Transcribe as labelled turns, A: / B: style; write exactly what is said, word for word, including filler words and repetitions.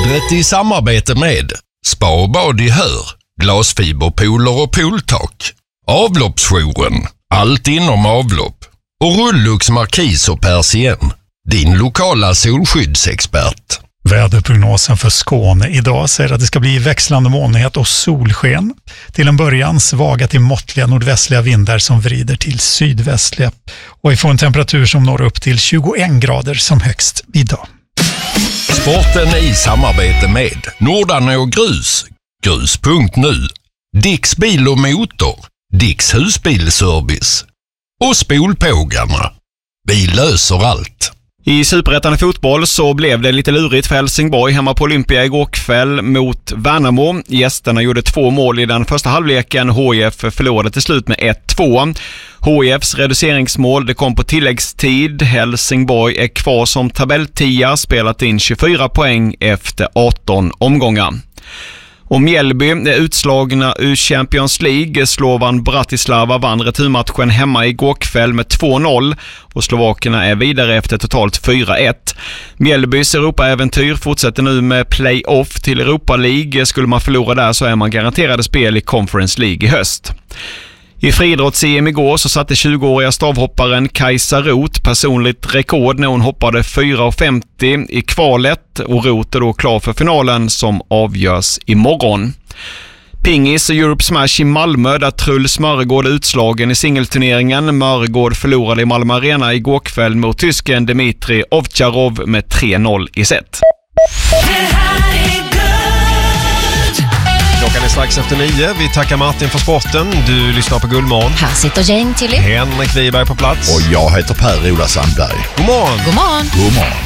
A: Vädret i samarbete med Spa och bad i Hör, glasfiberpooler och pooltak, Avloppsjouren, allt inom avlopp och Rullux Markis och Persien, din lokala solskyddsexpert.
B: Väderprognosen för Skåne idag säger att det ska bli växlande molnighet och solsken. Till en början svaga till måttliga nordvästliga vindar som vrider till sydvästliga. Och vi får en temperatur som når upp till tjugoen grader som högst idag.
A: Sporten i samarbete med Nordarne och Grus, grus punkt nu, Dicks bil och motor, Dicks husbilservice och Spolpågarna. Vi löser allt.
C: I Superettan i fotboll så blev det lite lurigt för Helsingborg hemma på Olympia igår kväll mot Värnamo. Gästerna gjorde två mål i den första halvleken. H I F förlorade till slut med ett två. H I Fs reduceringsmål det kom på tilläggstid. Helsingborg är kvar som tabelltia, spelat in tjugofyra poäng efter arton omgångar. Och Mjällby är utslagna ur Champions League. Slovan Bratislava vann returmatchen hemma igår kväll med två noll och slovakerna är vidare efter totalt fyra ett. Mjällbys Europa-äventyr fortsätter nu med play-off till Europa League. Skulle man förlora där så är man garanterade spel i Conference League i höst. I friidrotts-C M igår så satte tjugoåriga stavhopparen Kajsa Roth personligt rekord när hon hoppade fyra femtio i kvalet och Roth är då klar för finalen som avgörs imorgon. Pingis och Europe Smash i Malmö där Truls Mörgård utslagen i singelturneringen. Mörgård förlorade i Malmö Arena igår kväll mot tysken Dmitri Ovtjarov med tre noll i set.
D: Klockan är strax efter nio. Vi tackar Martin för sporten. Du lyssnar på Gullmorgon.
E: Här sitter Jane Tilly.
D: Henrik Wiberg på plats.
F: Och jag heter Per-Ola Sandberg.
D: God morgon.
E: God morgon.
F: God morgon.